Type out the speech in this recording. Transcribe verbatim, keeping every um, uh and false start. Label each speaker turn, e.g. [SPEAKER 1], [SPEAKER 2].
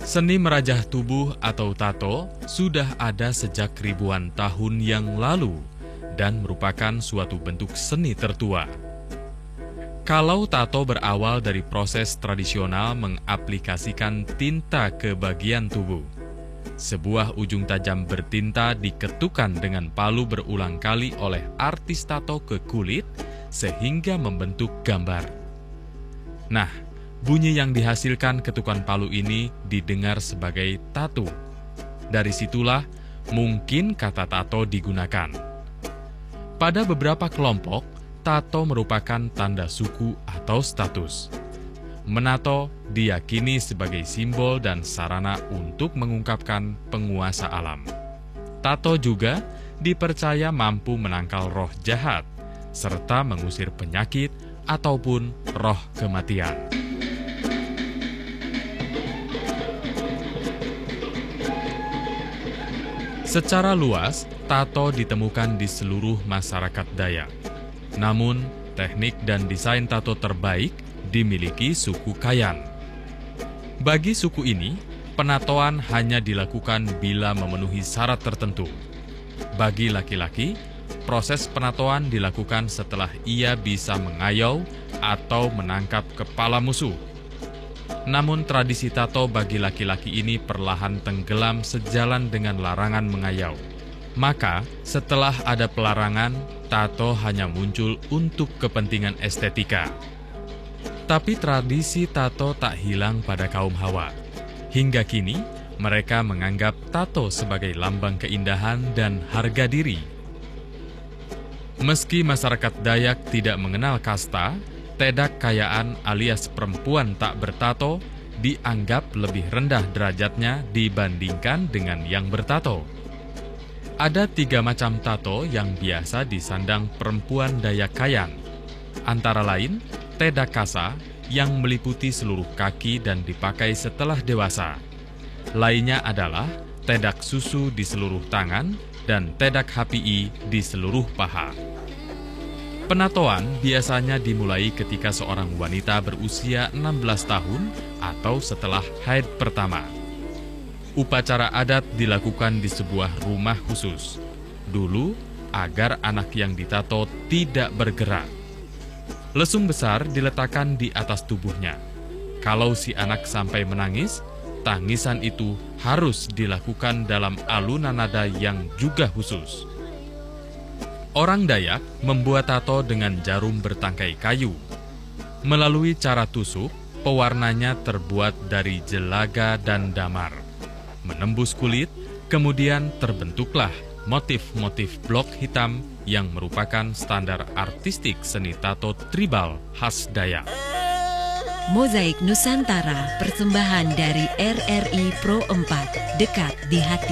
[SPEAKER 1] Seni merajah tubuh atau tato sudah ada sejak ribuan tahun yang lalu dan merupakan suatu bentuk seni tertua. Kalau tato berawal dari proses tradisional mengaplikasikan tinta ke bagian tubuh, sebuah ujung tajam bertinta diketukkan dengan palu berulang kali oleh artis tato ke kulit sehingga membentuk gambar. Nah, bunyi yang dihasilkan ketukan palu ini didengar sebagai tato. Dari situlah mungkin kata tato digunakan. Pada beberapa kelompok, tato merupakan tanda suku atau status. Menato diyakini sebagai simbol dan sarana untuk mengungkapkan penguasa alam. Tato juga dipercaya mampu menangkal roh jahat, serta mengusir penyakit ataupun roh kematian. Secara luas, tato ditemukan di seluruh masyarakat Dayak. Namun, teknik dan desain tato terbaik dimiliki suku Kayan. Bagi suku ini, penatoan hanya dilakukan bila memenuhi syarat tertentu. Bagi laki-laki, proses penatoan dilakukan setelah ia bisa mengayau atau menangkap kepala musuh. Namun tradisi tato bagi laki-laki ini perlahan tenggelam sejalan dengan larangan mengayau. Maka, setelah ada pelarangan, tato hanya muncul untuk kepentingan estetika. Tapi tradisi tato tak hilang pada kaum Hawa. Hingga kini, mereka menganggap tato sebagai lambang keindahan dan harga diri. Meski masyarakat Dayak tidak mengenal kasta, tedak kayaan alias perempuan tak bertato dianggap lebih rendah derajatnya dibandingkan dengan yang bertato. Ada tiga macam tato yang biasa disandang perempuan Dayak Kayan, antara lain tedak kasa yang meliputi seluruh kaki dan dipakai setelah dewasa. Lainnya adalah tedak susu di seluruh tangan dan tedak H P I di seluruh paha. Penatoan biasanya dimulai ketika seorang wanita berusia enam belas tahun atau setelah haid pertama. Upacara adat dilakukan di sebuah rumah khusus, dulu agar anak yang ditato tidak bergerak. Lesung besar diletakkan di atas tubuhnya. Kalau si anak sampai menangis, tangisan itu harus dilakukan dalam alunan nada yang juga khusus. Orang Dayak membuat tato dengan jarum bertangkai kayu. Melalui cara tusuk, pewarnanya terbuat dari jelaga dan damar. Menembus kulit, kemudian terbentuklah motif-motif blok hitam yang merupakan standar artistik seni tato tribal khas Dayak.
[SPEAKER 2] Mozaik Nusantara, persembahan dari R R I Pro empat, dekat di hati.